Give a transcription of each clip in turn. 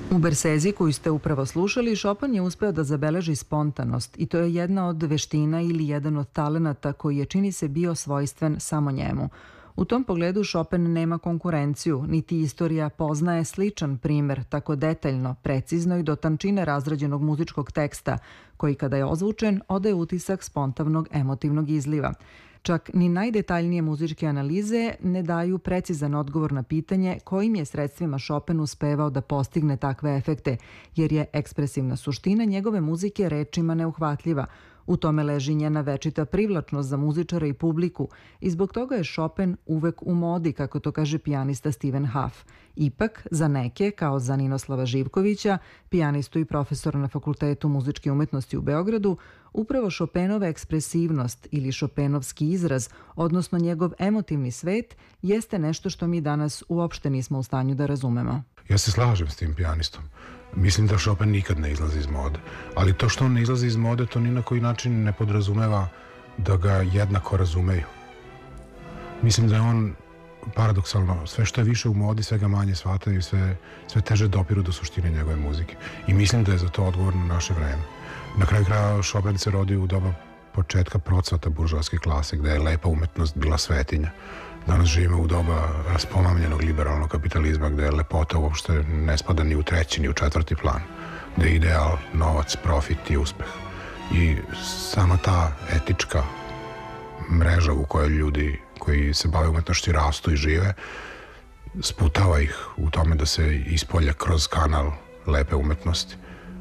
U Bersezi koju ste upravo slušali, Chopin je uspeo da zabeleži spontanost i to je jedna od veština ili jedan od talenata koji je, čini se, bio svojstven samo njemu. U tom pogledu Chopin nema konkurenciju, niti istorija poznaje sličan primer tako detaljno, precizno i do tančine razrađenog muzičkog teksta, koji kada je ozvučen odaje utisak spontanog emotivnog izliva. Čak ni najdetaljnije muzičke analize ne daju precizan odgovor na pitanje kojim je sredstvima Chopin uspevao da postigne takve efekte, jer je ekspresivna suština njegove muzike rečima neuhvatljiva. U tome leži njena večita privlačnost za muzičara i publiku i zbog toga je Chopin uvek u modi, kako to kaže pijanista Steven Huff. Ipak, za neke, kao za Ninoslava Živkovića, pijanistu i profesora na Fakultetu muzičke umetnosti u Beogradu, upravo Chopinova ekspresivnost ili Chopinovski izraz, odnosno njegov emotivni svet, jeste nešto što mi danas uopšte nismo u stanju da razumemo. Ja se slažem s tim pijanistom. Mislim da Chopin nikad ne izlazi iz mode. Ali to što on ne izlazi iz mode, to ni na koji način ne podrazumeva da ga jednako razumeju. Mislim da je on paradoksalno, sve što je više u modi, sve ga manje shvataju i sve teže dopiru do suštine njegove muzike. I mislim da je za to odgovorno naše vreme. Na kraju kraja Chopin se rodio u doba početka procvata buržoaske klase, gde je lepa umetnost bila svetinja. Danas živimo u doba raspomamljenog liberalnog kapitalizma, gde lepota uopšte ne spada ni u treći, ni u četvrti plan, gde je ideal, novac, profit i uspeh. I sama ta etička mreža u kojoj ljudi koji se bave umetnošću rastu i žive, sputava ih u tome da se ispolja kroz kanal lepe umetnosti.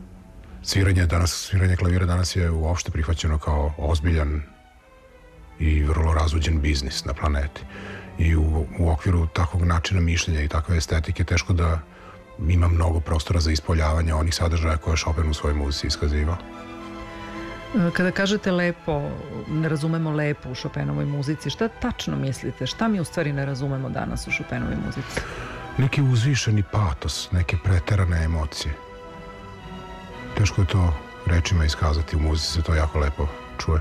Sviranje klavira danas je uopšte prihvaćeno kao ozbiljan i vrlo razuđen biznis na planeti. I u okviru takvog načina mišljenja i takve estetike teško da ima mnogo prostora za ispoljavanje onih sadržaja koje je Chopin u svojoj muzici iskazivao. Kada kažete lepo, ne razumemo lepo u Chopinovoj muzici, šta tačno mislite? Šta mi u stvari ne razumemo danas u Chopinovoj muzici? Neki uzvišeni patos, neke preterane emocije. Teško je to rečima iskazati, u muzici se to jako lepo čuje.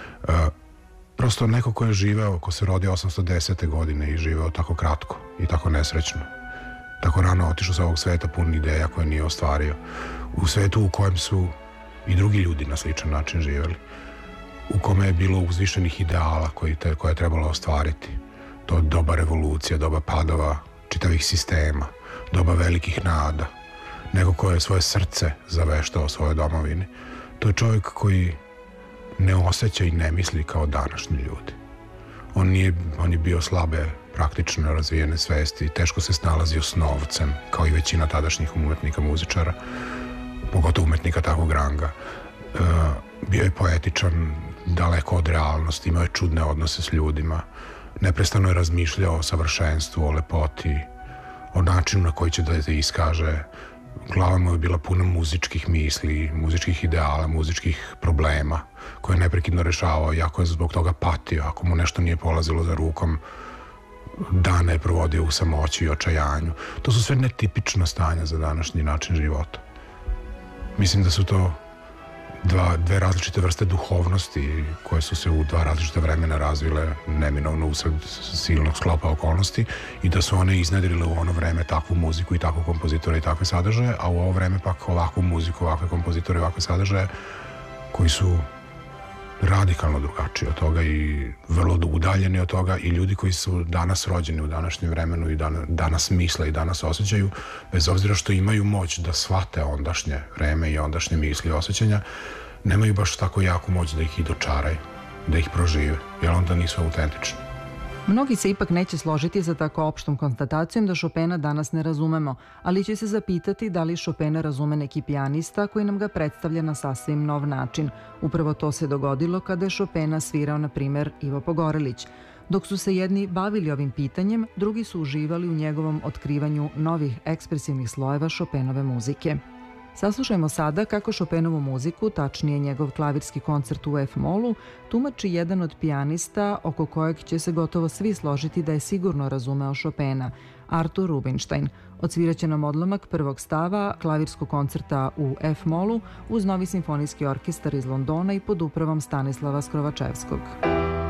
Prosto neko ko je živeo, ko se rodio 810. godine i živeo tako kratko i tako nesrećno, tako rano otišao sa ovog sveta pun ideja koje nije ostvario, u svetu u kojem su i drugi ljudi na sličan način živeli, u kome je bilo uzvišenih ideala koje je trebalo ostvariti. To je doba revolucija, doba padova čitavih sistema, doba velikih nada, neko ko je svoje srce zaveštao o svojoj domovini. To je čovjek koji ne osjeća i ne misli kao današnji ljudi. On je bio slabe, praktično razvijene svesti, teško se snalazio s novcem, kao i većina tadašnjih umetnika, muzičara, pogotovo umetnika takvog ranga. Bio je poetičan, daleko od realnosti, imao je čudne odnose s ljudima, neprestano je razmišljao o savršenstvu, o lepoti, o načinu na koji će da se iskaže. Glava mu je bila puna muzičkih misli, muzičkih ideala, muzičkih problema koje je neprekidno rešavao, jako je zbog toga patio. Ako mu nešto nije polazilo za rukom, dane je provodio u samoći i očajanju. To su sve netipična stanja za današnji način života. Mislim da su to dve različite vrste duhovnosti koje su se u dva različita vremena razvile neminovno usred silnog sklopa okolnosti i da su one iznedrile u ono vreme takvu muziku i takvu kompozitora i takve sadržaje, a u ovo vreme pak ovakvu muziku, ovakve kompozitore i ovakve sadržaje koji su radikalno drugačiji od toga i vrlo udaljeni od toga, i ljudi koji su danas rođeni u današnjem vremenu i danas misle i danas osjećaju, bez obzira što imaju moć da shvate ondašnje vreme i ondašnje misli i osjećanja, nemaju baš tako jaku moć da ih i dočaraju, da ih prožive, jer onda nisu autentični. Mnogi se ipak neće složiti sa tako opštom konstatacijom da Chopina danas ne razumemo, ali će se zapitati da li Chopina razume neki pijanista koji nam ga predstavlja na sasvim nov način. Upravo to se dogodilo kada je Chopina svirao, na primer, Ivo Pogorelić. Dok su se jedni bavili ovim pitanjem, drugi su uživali u njegovom otkrivanju novih ekspresivnih slojeva Chopinove muzike. Saslušajmo sada kako Chopinovu muziku, tačnije njegov klavirski koncert u F-molu, tumači jedan od pijanista oko kojeg će se gotovo svi složiti da je sigurno razumeo Chopina, Artur Rubinstein. Odsviraće nam odlomak prvog stava klavirskog koncerta u F-molu uz Novi simfonijski orkestar iz Londona i pod upravom Stanislava Skrovačevskog.